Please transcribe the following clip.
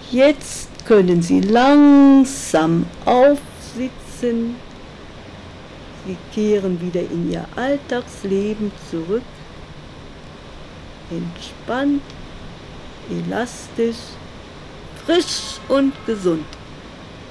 Jetzt können Sie langsam aufsitzen. Sie kehren wieder in Ihr Alltagsleben zurück. Entspannt, elastisch, frisch und gesund.